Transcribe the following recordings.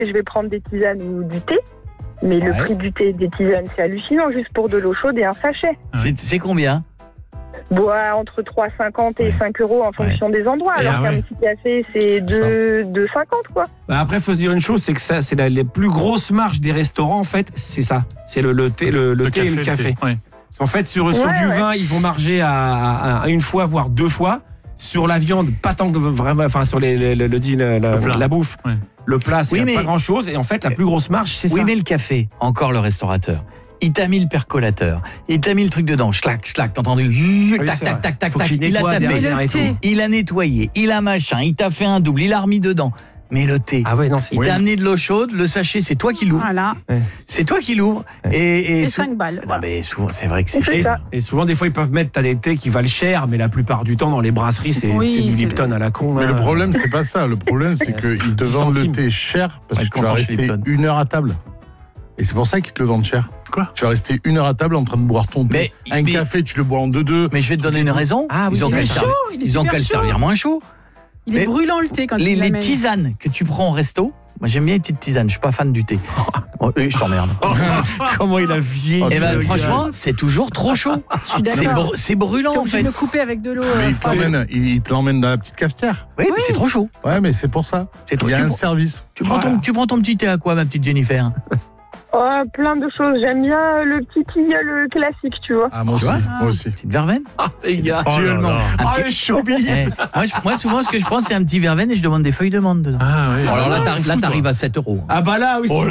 que je vais prendre des tisanes ou du thé. Mais le prix du thé et des tisanes, c'est hallucinant, juste pour de l'eau chaude et un sachet. C'est combien ? Entre 3,50 et 5 euros en fonction des endroits. Alors qu'un petit café, c'est 2,50 quoi. Après, il faut se dire une chose, c'est que ça, c'est les plus grosses marges des restaurants, en fait, c'est ça. C'est le thé, thé et le café. Ouais. En fait, sur du vin, ils vont marger à une fois, voire 2 fois. Sur la viande, pas tant que vraiment, enfin sur la bouffe. Ouais. Le plat, c'est pas grand-chose. Et en fait, la plus grosse marge, c'est ça. Oui, mais le café, encore le restaurateur. Il t'a mis le percolateur. Il t'a mis le truc dedans. Schlac, t'as entendu ? Tac. Il a tapé. Il a nettoyé. Il a machin. Il t'a fait un double. Il a remis dedans. Mais le thé, il t'a amené de l'eau chaude, le sachet, c'est toi qui l'ouvres. Voilà. C'est toi qui l'ouvres. Et 5 balles. Non, mais souvent, c'est vrai que c'est cher. Et souvent, des fois, ils peuvent mettre des thés qui valent cher, mais la plupart du temps, dans les brasseries, c'est du Lipton à la con. Mais le problème, c'est pas ça. Le problème, c'est qu'ils te vendent le thé cher parce que tu vas rester 1 heure à table. Et c'est pour ça qu'ils te le vendent cher. Quoi ? Tu vas rester 1 heure à table en train de boire ton thé. Un café, tu le bois en 2-2. Mais je vais te donner une raison. Ils ont qu'à le servir moins chaud. Il est brûlant le thé quand il l'amène. Les tisanes que tu prends au resto, moi j'aime bien les petites tisanes, je suis pas fan du thé. Je t'emmerde. Comment il a vieilli. Franchement, c'est toujours trop chaud. Je suis d'accord. C'est brûlant en fait. Tu le couper avec de l'eau. Mais il te l'emmène dans la petite cafetière. Oui, mais c'est trop chaud. Ouais, mais c'est pour ça. Il y a un service. Tu prends ton petit thé à quoi, ma petite Jennifer ? Plein de choses. J'aime bien le petit tilleul classique, tu vois. Ah, moi aussi. Petite verveine ? Les gars. Actuellement. Le showbiz. Moi, souvent, ce que je prends, c'est un petit verveine et je demande des feuilles de menthe dedans. Ah, oui. Alors là, t'arrives à 7 €. Ah, bah là, oui. Oh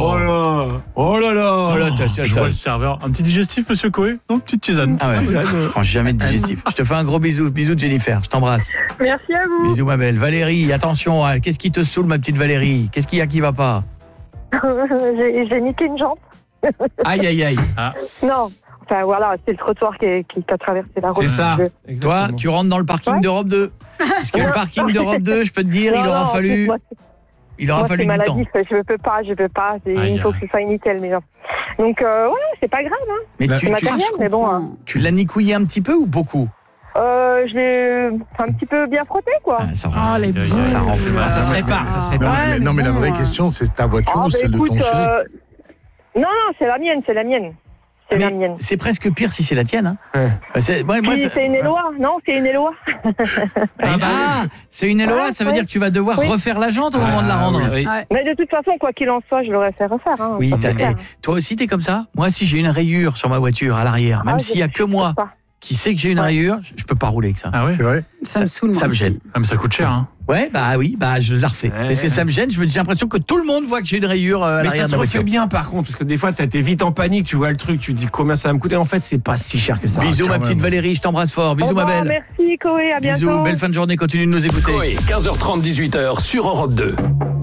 là. Je vois le serveur. Un petit digestif, monsieur Coé ? Non, petite tisane. Ah ouais. Je prends jamais de digestif. Je te fais un gros bisou. Bisous, Jennifer. Je t'embrasse. Merci à vous. Bisous, ma belle. Valérie, attention. Qu'est-ce qui te saoule, ma petite Valérie ? Qu'est-ce qu'il y a qui va pas ? J'ai niqué une jambe. Aïe. Non, enfin voilà, c'est le trottoir qui a traversé la route. C'est ça. Toi, tu rentres dans le parking d'Europe 2. Parce que le parking d'Europe 2, je peux te dire, il aura fallu du temps. Je peux pas. Il faut que ce soit nickel déjà. Donc c'est pas grave. Mais c'est matériel, mais bon. Tu l'as nicouillé un petit peu ou beaucoup ? Je l'ai un petit peu bien frotté, quoi. Ça renfle. Ça se répare. Non, mais la vraie question, c'est ta voiture ou celle de ton chéri ? Non, c'est la mienne. C'est la mienne. C'est presque pire si c'est la tienne. Hein. C'est une Eloa. Non, c'est une Eloa. C'est une Eloa, ça veut dire que tu vas devoir refaire la jante au moment de la rendre. Oui. Mais de toute façon, quoi qu'il en soit, je l'aurais fait refaire. Oui, toi aussi, t'es comme ça ? Moi, si j'ai une rayure sur ma voiture à l'arrière, même s'il n'y a que moi qui sait que j'ai une rayure, je peux pas rouler avec ça. Ah ouais ? C'est vrai ? Ça me saoule. Ça me gêne. Ah, mais ça coûte cher, hein. Ouais, je la refais. Mais ça me gêne, j'ai l'impression que tout le monde voit que j'ai une rayure à l'arrière de la voiture. Mais ça se refait bien par contre, parce que des fois t'es vite en panique, tu vois le truc, tu te dis combien ça va me coûter. En fait, c'est pas si cher que ça. Bisous ma petite Valérie, je t'embrasse fort. Bisous ma belle. Merci Coé, à bientôt. Bisous, belle fin de journée, continue de nous écouter. Coé, 15h30, 18h sur Europe 2.